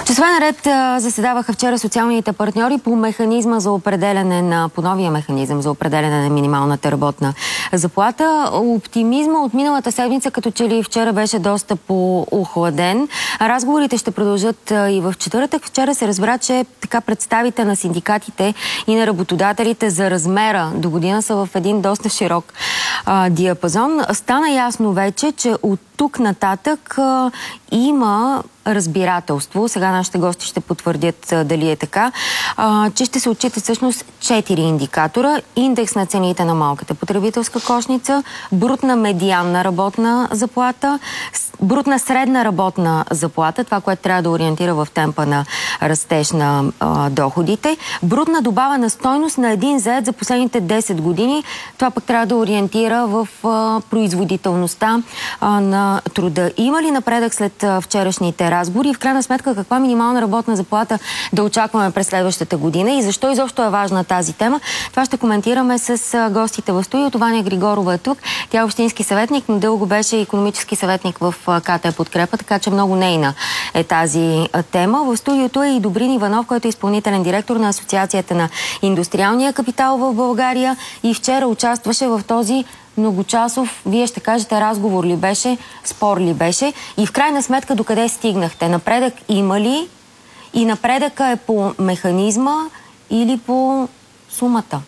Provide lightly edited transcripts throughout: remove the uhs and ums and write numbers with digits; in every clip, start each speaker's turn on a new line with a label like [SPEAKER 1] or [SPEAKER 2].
[SPEAKER 1] Часове наред заседаваха вчера социалните партньори по механизма за определяне по новия механизъм за определяне на минималната работна заплата. Оптимизма от миналата седмица като че ли вчера беше доста по-охладен. Разговорите ще продължат и в четвъртък. Вчера се разбра, че така представите на синдикатите и на работодателите за размера до година са в един доста широк диапазон. Стана ясно вече, че от тук нататък има разбирателство. Сега нашите гости ще потвърдят дали е така, че ще се отчитат всъщност 4 индикатора. Индекс на цените на малката потребителска кошница, брутна медианна работна заплата, брутна средна работна заплата, това, което трябва да ориентира в темпа на растеж на доходите, брутна добавена стойност на един зает за последните 10 години, това пък трябва да ориентира в производителността на труда. Има ли напредък след вчерашните разговори и в крайна сметка каква минимална работна заплата да очакваме през следващата година и защо изобщо е важна тази тема? Това ще коментираме с гостите в студиото. Ваня Григорова е тук. Тя е общински съветник, но дълго беше икономически съветник в КТ Подкрепа, така че много нейна е тази тема. В студиото е и Добрин Иванов, който е изпълнителен директор на Асоциацията на индустриалния капитал в България и вчера участваше в този многочасов, вие ще кажете, разговор ли беше, спор ли беше и в крайна сметка докъде стигнахте? Напредък има ли? И напредъка е по механизма или по сумата?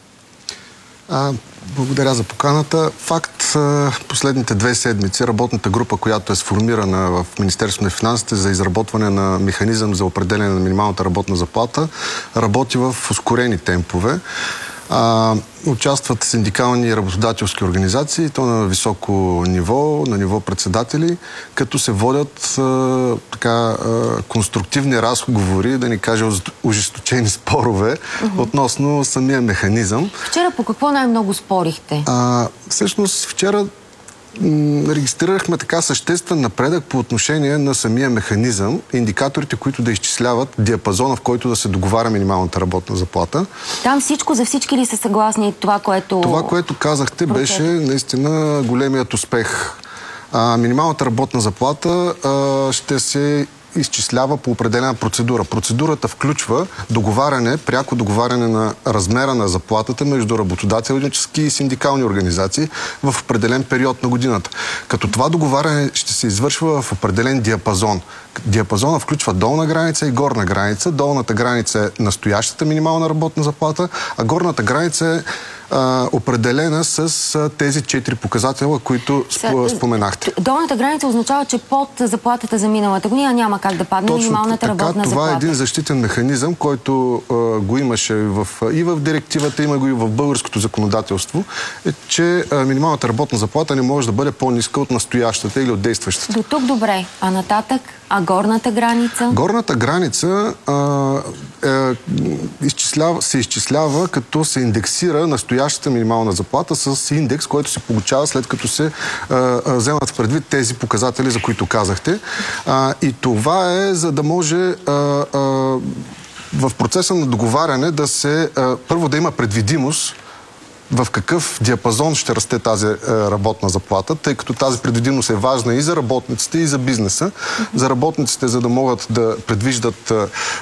[SPEAKER 2] Благодаря за поканата. Факт, последните 2 седмици работната група, която е сформирана в Министерството на финансите за изработване на механизъм за определяне на минималната работна заплата, работи в ускорени темпове. Участват синдикални и работодателски организации, то на високо ниво, на ниво председатели, като се водят конструктивни разговори, да ни кажа ожесточени спорове относно самия механизъм.
[SPEAKER 1] Вчера по какво най-много спорихте?
[SPEAKER 2] Всъщност вчера регистрирахме така съществен напредък по отношение на самия механизъм, индикаторите, които да изчисляват диапазона, в който да се договаря минималната работна заплата.
[SPEAKER 1] Там всичко за всички ли са съгласни това, което...
[SPEAKER 2] Това, което казахте, беше наистина големият успех. Минималната работна заплата ще се изчислява по определена процедура. Процедурата включва договаряне, пряко договаряне на размера на заплатата между работодателски и синдикални организации в определен период на годината. Като това договаряне ще се извършва в определен диапазон. Диапазона включва долна граница и горна граница. Долната граница е настоящата минимална работна заплата, а горната граница е определена с тези 4 показателя, които споменахте.
[SPEAKER 1] Долната граница означава, че под заплатата за миналата година няма как да падне минималната работна заплата.
[SPEAKER 2] Това е един защитен механизъм, който го имаше и в директивата, има го и в българското законодателство, е, че минималната работна заплата не може да бъде по-ниска от настоящата или от действащата.
[SPEAKER 1] До тук добре. А нататък? А горната граница?
[SPEAKER 2] Горната граница се изчислява като се индексира настоящата минимална заплата с индекс, който се получава след като се вземат в предвид тези показатели, за които казахте. И това е за да може в процеса на договаряне първо да има предвидимост в какъв диапазон ще расте тази работна заплата, тъй като тази предвидимост е важна и за работниците, и за бизнеса. За работниците, за да могат да предвиждат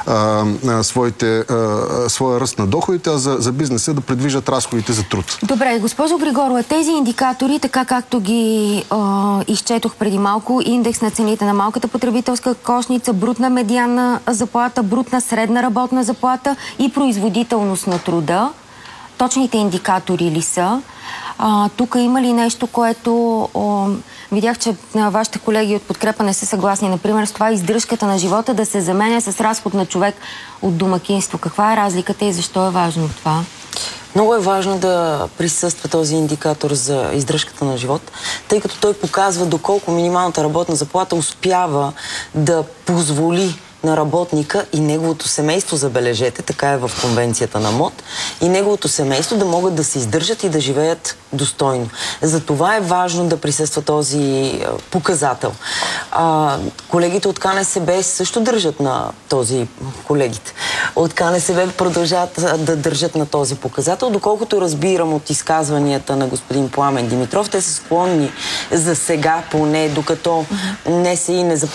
[SPEAKER 2] своя ръст на доходите, а за бизнеса да предвиждат разходите за труд.
[SPEAKER 1] Добре, госпожо Григорова, тези индикатори, така както ги изчетох преди малко, индекс на цените на малката потребителска кошница, брутна медианна заплата, брутна средна работна заплата и производителност на труда, точните индикатори ли са? Тук има ли нещо, което видях, че вашите колеги от Подкрепа не са съгласни, например, с това издръжката на живота да се заменя с разход на човек от домакинство. Каква е разликата и защо е важно това?
[SPEAKER 3] Много е важно да присъства този индикатор за издръжката на живот, тъй като той показва доколко минималната работна заплата успява да позволи на работника и неговото семейство, забележете, така е в конвенцията на МОД, и неговото семейство да могат да се издържат и да живеят достойно. Затова е важно да присъства този показател. Колегите от КНСБ също държат на този... Колегите от КНСБ продължават да държат на този показател. Доколкото разбирам от изказванията на господин Пламен Димитров, те са склонни за сега, поне докато НСИ не започне